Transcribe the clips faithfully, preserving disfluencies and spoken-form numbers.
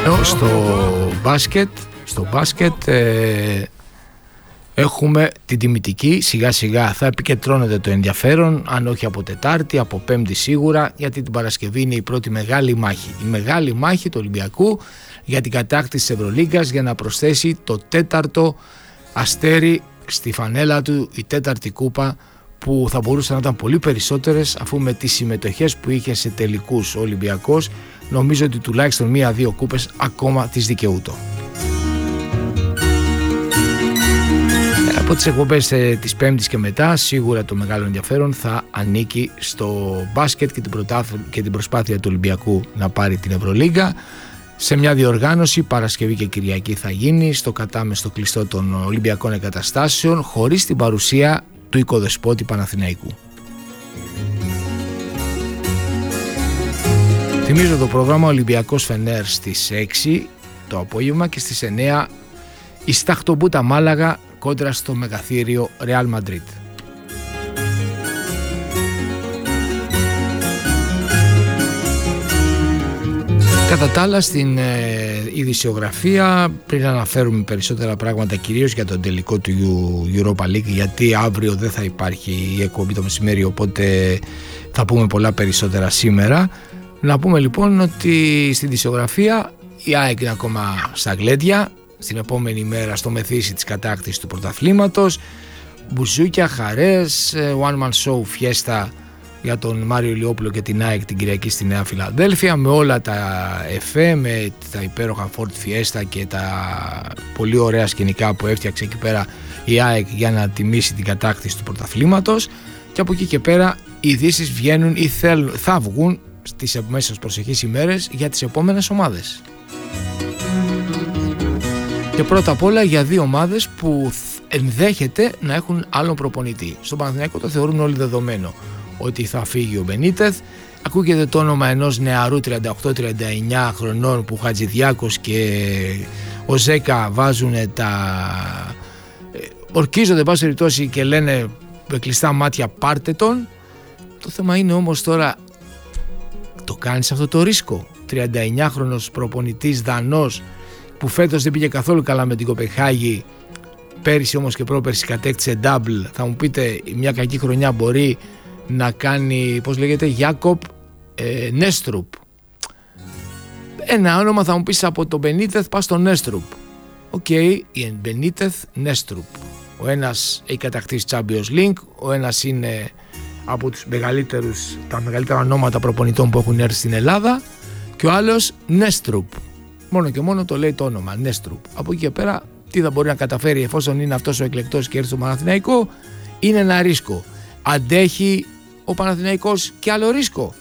Εδώ στο μπάσκετ, στο μπάσκετ ε, έχουμε την τιμητική, σιγά σιγά θα επικεντρώνεται το ενδιαφέρον, αν όχι από Τετάρτη, από Πέμπτη σίγουρα, γιατί την Παρασκευή είναι η πρώτη μεγάλη μάχη. Η μεγάλη μάχη του Ολυμπιακού για την κατάκτηση της Ευρωλίγκας, για να προσθέσει το τέταρτο αστέρι στη φανέλα του, η τέταρτη κούπα, που θα μπορούσαν να ήταν πολύ περισσότερες, αφού με τις συμμετοχές που είχε σε τελικούς ο Ολυμπιακός, νομίζω ότι τουλάχιστον μία-δύο κούπες ακόμα τις δικαιούτο. Από τις εκπομπές της Πέμπτης και μετά, σίγουρα το μεγάλο ενδιαφέρον θα ανήκει στο μπάσκετ και την, πρωτάθ... και την προσπάθεια του Ολυμπιακού να πάρει την Ευρωλίγκα. Σε μια διοργάνωση Παρασκευή και Κυριακή θα γίνει στο κατάμεστο κλειστό των Ολυμπιακών εγκαταστάσεων, χωρίς την παρουσία του οικοδεσπότη Παναθηναϊκού. Θυμίζω το πρόγραμμα: Ολυμπιακός Φενέρ στις έξι το απόγευμα και στις εννιά η Σταχτομπούτα Μάλαγα κόντρα στο μεγαθύριο Ρεάλ Μαντρίτ. Κατά τα άλλα, στην ε, ειδησιογραφία, πριν αναφέρουμε περισσότερα πράγματα κυρίως για τον τελικό του Europa League, γιατί αύριο δεν θα υπάρχει η εκπομπή το μεσημέρι, οπότε θα πούμε πολλά περισσότερα σήμερα. Να πούμε λοιπόν ότι στην ειδησιογραφία η ΑΕΚ είναι ακόμα στα γλέντια, στην επόμενη μέρα στο μεθύσι της κατάκτησης του πρωταθλήματος, μπουζούκια, χαρές, one man show, fiesta για τον Μάριο Ηλιόπουλο και την ΑΕΚ την Κυριακή στη Νέα Φιλαδέλφια, με όλα τα εφέ, με τα υπέροχα Ford Fiesta και τα πολύ ωραία σκηνικά που έφτιαξε εκεί πέρα η ΑΕΚ για να τιμήσει την κατάκτηση του πρωταθλήματος. Και από εκεί και πέρα οι ειδήσεις βγαίνουν ή θέλουν, θα βγουν στις μέσα προσεχείς ημέρες για τις επόμενες ομάδες. Και πρώτα απ' όλα για δύο ομάδες που ενδέχεται να έχουν άλλον προπονητή. Στον Παναθηναϊκό το θεωρούν όλοι δεδομένο ότι θα φύγει ο Μπενίτεθ. Ακούγεται το όνομα ενός νεαρού τριάντα οκτώ τριάντα εννιά χρονών που ο Χατζηδιάκος και ο Ζέκα βάζουν τα... ορκίζονται εν πάση περιπτώσει και λένε με κλειστά μάτια πάρτε τον. Το θέμα είναι όμως τώρα, το κάνεις αυτό το ρίσκο? τριάντα εννιά χρονος προπονητής Δανός που φέτος δεν πήγε καθόλου καλά με την Κοπεχάγη, πέρυσι όμως και πρόπερσι κατέκτησε double. Θα μου πείτε, μια κακή χρονιά μπορεί να κάνει, πώς λέγεται, Γιάκοπ ε, Νέστρουπ. Ένα όνομα θα μου πεις από τον Μπενίτεθ πας στον Νέστρουπ. Οκ, okay, η Μπενίτεθ Νέστρουπ. Ο ένας έχει κατακτήσει Champions League, ο ένας είναι από τους μεγαλύτερους, τα μεγαλύτερα ονόματα προπονητών που έχουν έρθει στην Ελλάδα, και ο άλλος Νέστρουπ. Μόνο και μόνο το λέει το όνομα, Νέστρουπ. Από εκεί και πέρα τι θα μπορεί να καταφέρει εφόσον είναι αυτός ο εκλεκτός και έρθει στο Παναθηναϊκό? Είναι ένα ρίσκο. Αντέχει ο Παναθηναϊκός και άλλο ρίσκο?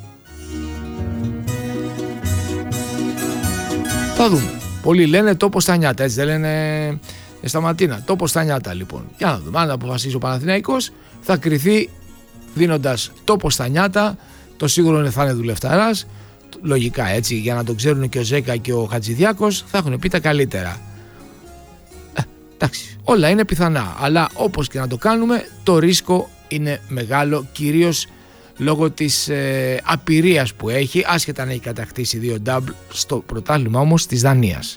Θα δούμε. Πολλοί λένε τόπο στα νιάτα, έτσι δεν λένε στα Ματίνα? Τόπο στα νιάτα λοιπόν. Για να δούμε. Αν αποφασίσει ο Παναθηναϊκός θα κριθεί δίνοντας τόπο στα νιάτα. Το σίγουρο είναι θα είναι δουλευταράς. Λογικά έτσι, για να το ξέρουν και ο Ζέκα και ο Χατζηδιάκος, θα έχουν πει τα καλύτερα. Ε, εντάξει, όλα είναι πιθανά, αλλά όπως και να το κάνουμε, το ρίσκο είναι μεγάλο, κυρίως λόγω της ε, απειρίας που έχει, άσχετα να έχει κατακτήσει δύο double στο πρωτάθλημα όμως της Δανίας.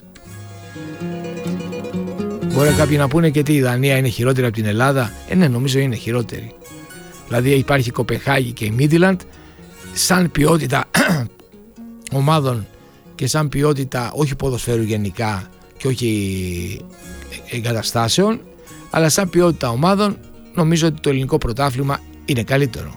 Μπορεί κάποιοι να πούνε και τι, η Δανία είναι χειρότερη από την Ελλάδα? Ε, ναι, νομίζω είναι χειρότερη. Δηλαδή υπάρχει η Κοπεχάγη και η Μίτιλαντ, σαν ποιότητα ομάδων και σαν ποιότητα όχι ποδοσφαίρου γενικά και όχι εγκαταστάσεων, αλλά σαν ποιότητα ομάδων νομίζω ότι το ελληνικό πρωτάθλημα είναι καλύτερο.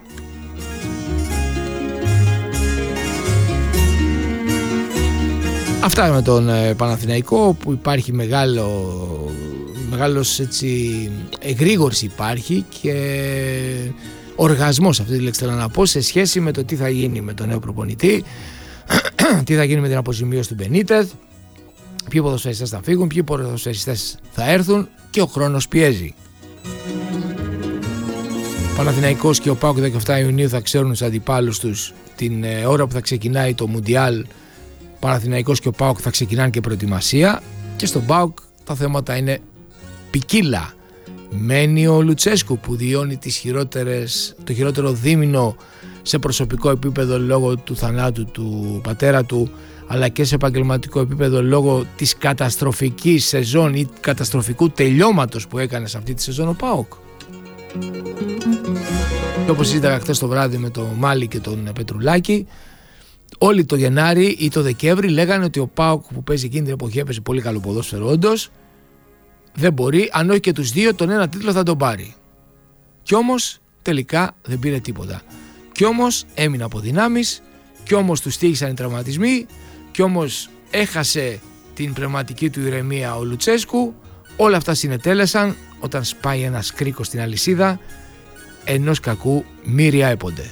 Αυτά με τον Παναθηναϊκό, που υπάρχει μεγάλο, μεγάλος έτσι εγρήγορση υπάρχει και οργασμός, αυτή τη λέξη θέλω να πω, σε σχέση με το τι θα γίνει με τον νέο προπονητή, τι θα γίνει με την αποζημίωση του Μπενίτεθ, ποιοι ποδοσφαιριστές θα φύγουν, ποιοι ποδοσφαιριστές θα έρθουν, και ο χρόνος πιέζει. Ο Παναθηναϊκός και ο ΠΑΟΚ δεκαεφτά Ιουνίου θα ξέρουν τους αντιπάλους τους την ώρα που θα ξεκινάει το Μουντιάλ. Ο Παναθηναϊκός και ο ΠΑΟΚ θα ξεκινάνε και προετοιμασία, και στον ΠΑΟΚ τα θέματα είναι ποικίλα. Μένει ο Λουτσέσκου που διώνει τις χειρότερες, το χειρότερο δίμηνο σε προσωπικό επίπεδο λόγω του θανάτου του πατέρα του, αλλά και σε επαγγελματικό επίπεδο λόγω της καταστροφικής σεζόν ή καταστροφικού τελειώματος που έκανε σε αυτή τη σεζόν ο ΠΑΟΚ. Και όπως συζήταγα χθες το βράδυ με τον Μάλι και τον Πετρουλάκη, όλοι το Γενάρη ή το Δεκέμβρη λέγανε ότι ο ΠΑΟΚ που παίζει εκείνη την εποχή, έπαιζε πολύ καλό ποδόσφαιρο όντως, δεν μπορεί, αν όχι και τους δύο, τον ένα τίτλο θα τον πάρει. Κι όμως τελικά δεν πήρε τίποτα. Κι όμως έμεινε από δυνάμεις, κι όμως του στοίχησαν οι τραυματισμοί, κι όμως έχασε την πνευματική του ηρεμία ο Λουτσέσκου. Όλα αυτά συνετέλεσαν όταν σπάει ένας κρίκος στην αλυσίδα, ενός κακού μοίρια έπονται.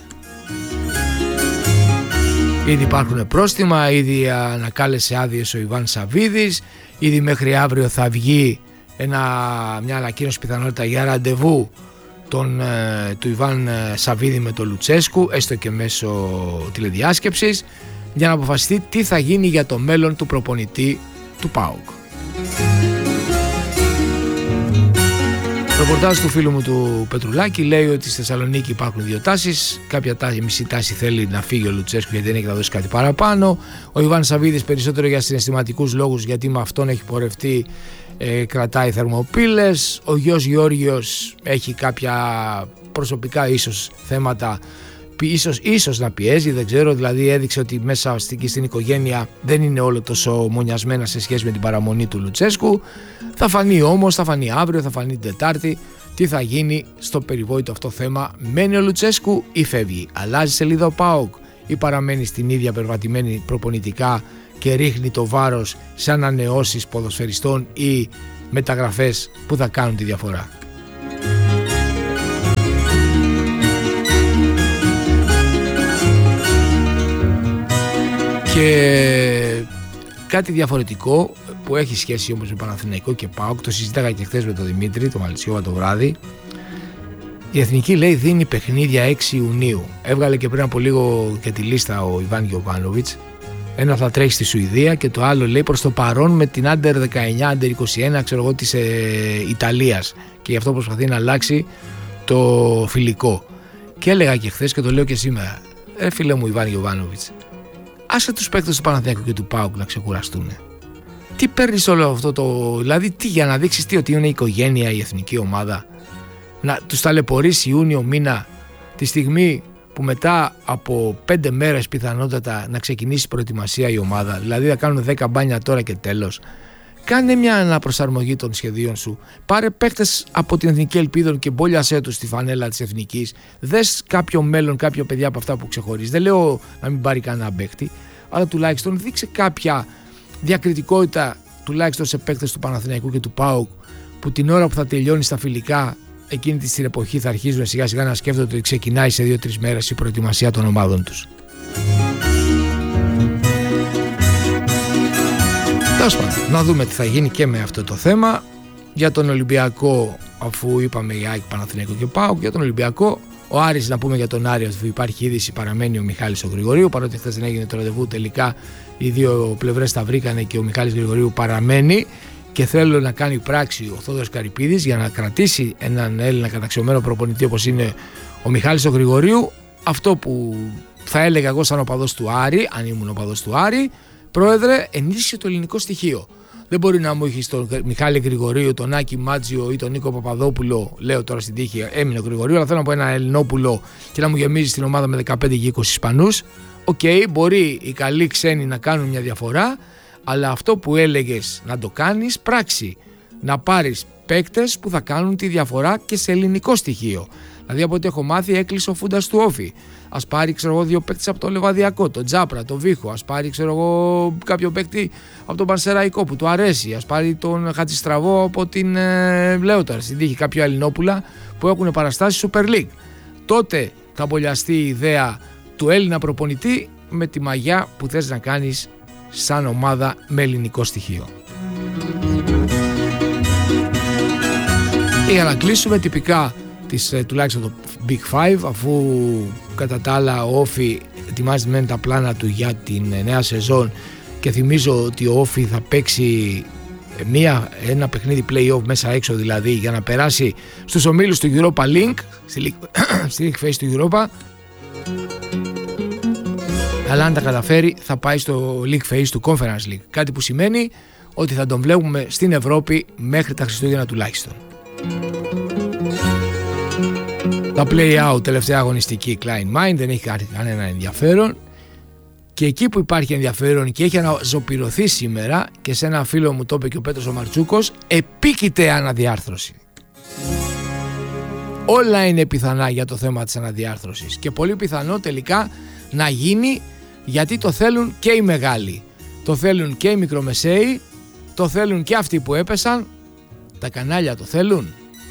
Ήδη υπάρχουν πρόστιμα, ήδη ανακάλεσε άδειες ο Ιβάν Σαββίδης, ήδη μέχρι αύριο θα βγει ένα, μια ανακοίνωση πιθανότητα για ραντεβού τον, του Ιβάν Σαββίδη με τον Λουτσέσκου, έστω και μέσω τηλεδιάσκεψης, για να αποφασιστεί τι θα γίνει για το μέλλον του προπονητή του ΠΑΟΚ. Το ρεπορτάζ του φίλου μου του Πετρουλάκη λέει ότι στη Θεσσαλονίκη υπάρχουν δύο τάσεις. Κάποια τάση, μισή τάση θέλει να φύγει ο Λουτσέσκου γιατί δεν έχει να δώσει κάτι παραπάνω. Ο Ιβάν Σαββίδης περισσότερο για συναισθηματικούς λόγους, γιατί με αυτόν έχει πορευτεί, ε, κρατάει θερμοπύλες. Ο γιος Γεώργιος έχει κάποια προσωπικά ίσως θέματα, ίσως, ίσως να πιέζει, δεν ξέρω, δηλαδή έδειξε ότι μέσα στην, στην οικογένεια δεν είναι όλο τόσο μονιασμένα σε σχέση με την παραμονή του Λουτσέσκου. Θα φανεί όμως, θα φανεί αύριο, θα φανεί την Τετάρτη τι θα γίνει στο περιβόητο αυτό θέμα. Μένει ο Λουτσέσκου ή φεύγει, αλλάζει σελίδα ο ΠΑΟΚ ή παραμένει στην ίδια περβατημένη προπονητικά και ρίχνει το βάρος σε ανανεώσεις ποδοσφαιριστών ή μεταγραφές που θα κάνουν τη διαφορά. Και κάτι διαφορετικό που έχει σχέση όμως με Παναθηναϊκό και ΠΑΟΚ, το συζήταγα και χθες με τον Δημήτρη, το Μαλισσιώβα το βράδυ. Η Εθνική, λέει, δίνει παιχνίδια έξι Ιουνίου. Έβγαλε και πριν από λίγο και τη λίστα ο Ιβάν Γιοβάνοβιτς. Ένα θα τρέχει στη Σουηδία και το άλλο, λέει, προς το παρόν με την Άντερ δεκαεννιά, Άντερ είκοσι ένα, ξέρω εγώ, της ε, Ιταλίας. Και γι' αυτό προσπαθεί να αλλάξει το φιλικό. Και έλεγα και χθες και το λέω και σήμερα. Ε, φίλε μου Ιβάν Γιοβάνοβιτς, άσε τους παίκτες του Παναθηναϊκού και του ΠΑΟΚ να ξεκουραστούν. Τι παίρνεις όλο αυτό το. Δηλαδή, τι για να δείξεις τι, ότι είναι η οικογένεια, η εθνική ομάδα. Να τους ταλαιπωρείς Ιούνιο μήνα, τη στιγμή που μετά από πέντε μέρες πιθανότατα να ξεκινήσει προετοιμασία η ομάδα. Δηλαδή, θα κάνουν δέκα μπάνια τώρα και τέλος. Κάνε μια αναπροσαρμογή των σχεδίων σου. Πάρε παίκτες από την Εθνική Ελπίδων και μπόλιασέ τους στη φανέλα της Εθνικής. Δες κάποιο μέλλον, κάποιο παιδιά από αυτά που ξεχωρίζει. Δεν λέω να μην πάρει κανένα παίκτη, αλλά τουλάχιστον δείξε κάποια διακριτικότητα τουλάχιστον σε παίκτες του Παναθηναϊκού και του ΠΑΟΚ, που την ώρα που θα τελειώνει στα φιλικά, εκείνη την εποχή θα αρχίζουν σιγά σιγά να σκέφτονται ότι ξεκινάει σε δύο τρεις μέρες η προετοιμασία των ομάδων τους. Τέλος πάντων, να δούμε τι θα γίνει και με αυτό το θέμα. Για τον Ολυμπιακό, αφού είπαμε για ΑΕΚ, Παναθηναϊκό και ΠΑΟΚ, για τον Ολυμπιακό, ο Άρης, να πούμε για τον Άρη, αφού υπάρχει είδηση, παραμένει ο Μιχάλης ο Γρηγορίου, παρότι χθες δεν έγινε το ραντεβού, τελικά οι δύο πλευρές τα βρήκανε και ο Μιχάλης Γρηγορίου παραμένει και θέλω να κάνει πράξη ο Θόδωρος Καρυπίδης για να κρατήσει έναν Έλληνα καταξιωμένο προπονητή όπως είναι ο Μιχάλης ο Γρηγορίου. Αυτό που θα έλεγα εγώ σαν οπαδός του Άρη, αν ήμουν οπαδός του Άρη, πρόεδρε, ενίσχυσε το ελληνικό στοιχείο. Δεν μπορεί να μου έχει τον Μιχάλη Γρηγορίου, τον Άκη Μάτζιο ή τον Νίκο Παπαδόπουλο, λέω τώρα στην τύχη, έμεινε ο Γρηγορίου, αλλά θέλω να πω ένα Ελληνόπουλο και να μου γεμίζει την ομάδα με δεκαπέντε και είκοσι Ισπανούς. Οκ, okay, μπορεί οι καλοί ξένοι να κάνουν μια διαφορά, αλλά αυτό που έλεγες να το κάνεις πράξη. Να πάρεις παίκτες που θα κάνουν τη διαφορά και σε ελληνικό στοιχείο. Δηλαδή, από ό,τι έχω μάθει, έκλεισε ο Φούντας του Όφη. Ας πάρει, ξέρω εγώ, δύο παίκτες από το Λεβαδιακό, τον Τζάπρα, τον Βίχο. Ας πάρει, ξέρω εγώ, κάποιο παίκτη από τον Πανσεραϊκό που του αρέσει. Ας πάρει τον Χατζηστραβό από την ε, λέω τώρα στην τύχη, κάποια Ελληνόπουλα που έχουν παραστάσει Super League. Τότε θα μπολιαστεί η ιδέα του Έλληνα προπονητή με τη μαγιά που θες να κάνεις σαν ομάδα με ελληνικό στοιχείο. Για να κλείσουμε τυπικά της, τουλάχιστον το Big Five, αφού κατά τα άλλα ο Όφι ετοιμάζει μεν τα πλάνα του για την νέα σεζόν και θυμίζω ότι ο Όφι θα παίξει μια, ένα παιχνίδι play-off μέσα έξω, δηλαδή για να περάσει στους ομίλους του Europa League, στη League Phase του Europa. Αλλά αν τα καταφέρει θα πάει στο League Phase του Conference League. Κάτι που σημαίνει ότι θα τον βλέπουμε στην Ευρώπη μέχρι τα Χριστούγεννα τουλάχιστον. Τα play-out τελευταία αγωνιστική Klein Mind δεν έχει κανένα ενδιαφέρον. Και εκεί που υπάρχει ενδιαφέρον και έχει αναζωπηρωθεί σήμερα, και σε ένα φίλο μου το είπε και ο Πέτρος ο Μαρτσούκος, επίκειται αναδιάρθρωση. Όλα είναι πιθανά για το θέμα της αναδιάρθρωσης και πολύ πιθανό τελικά να γίνει, γιατί το θέλουν και οι μεγάλοι, το θέλουν και οι μικρομεσαίοι, το θέλουν και αυτοί που έπεσαν, τα κανάλια το θέλουν.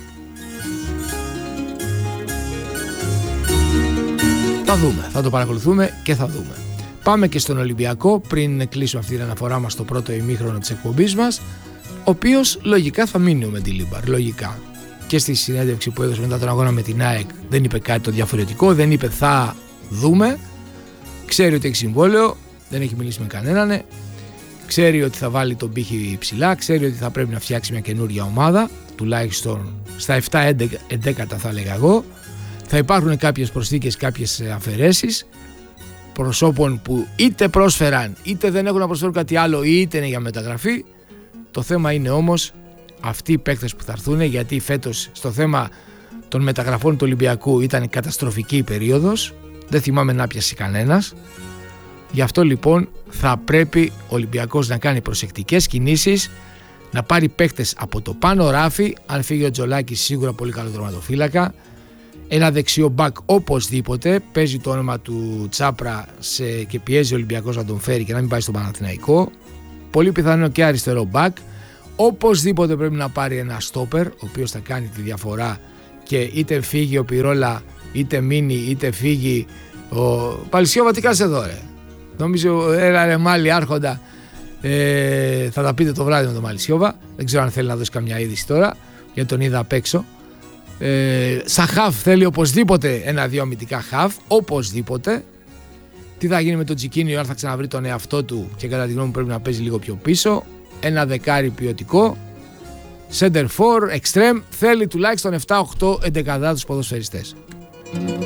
Θα δούμε, θα το παρακολουθούμε και θα δούμε. Πάμε και στον Ολυμπιακό πριν κλείσουμε αυτή την αναφορά μας στο πρώτο ημίχρονο της εκπομπής μας, ο οποίος λογικά θα μείνει ο Μεντιλίμπαρ, λογικά. Και στη συνέντευξη που έδωσε μετά τον αγώνα με την ΑΕΚ δεν είπε κάτι το διαφορετικό, δεν είπε θα δούμε. Ξέρει ότι έχει συμβόλαιο, δεν έχει μιλήσει με κανέναν, ξέρει ότι θα βάλει τον πύχη ψηλά, ξέρει ότι θα πρέπει να φτιάξει μια καινούργια ομάδα, τουλάχιστον στα επτά έντεκα θα έλεγα εγώ. Θα υπάρχουν κάποιες προσθήκες, κάποιες αφαιρέσεις προσώπων που είτε πρόσφεραν είτε δεν έχουν να προσφέρουν κάτι άλλο είτε είναι για μεταγραφή. Το θέμα είναι όμως αυτοί οι παίκτες που θα έρθουν, γιατί φέτος στο θέμα των μεταγραφών του Ολυμπιακού ήταν καταστροφική η περίοδος, δεν θυμάμαι να πιάσει κανένας. Γι' αυτό λοιπόν θα πρέπει ο Ολυμπιακός να κάνει προσεκτικές κινήσεις, να πάρει παίκτες από το πάνω ράφι, αν φύγει ο Τζολάκης σίγουρα πολύ καλό τερματοφύλακα, ένα δεξιό μπακ οπωσδήποτε, παίζει το όνομα του Τσάπρα σε, και πιέζει ο Ολυμπιακός να τον φέρει και να μην πάει στον Παναθηναϊκό, πολύ πιθανό και αριστερό μπακ. Οπωσδήποτε πρέπει να πάρει ένα στόπερ, ο οποίος θα κάνει τη διαφορά, και είτε φύγει ο Πυρόλα, είτε μείνει, είτε φύγει ο Παλισιόβα. Τι κάνεις εδώ ρε? Νομίζω έλα ρε Μάλι άρχοντα, ε, θα τα πείτε το βράδυ με τον Μαλισιόβα. Δεν ξέρω αν θέλει να δώσει καμιά είδηση τώρα, γιατί τον είδα απ' έξω. Ε, σαν χαφ θέλει οπωσδήποτε ένα-δύο αμυντικά χαφ, οπωσδήποτε. Τι θα γίνει με τον Τζικίνιο, αν θα ξαναβρει τον εαυτό του και κατά τη γνώμη μου πρέπει να παίζει λίγο πιο πίσω. Ένα δεκάρι ποιοτικό, center for, extreme, θέλει τουλάχιστον επτά οκτώ εντεκαδάτους ποδοσφαιριστές.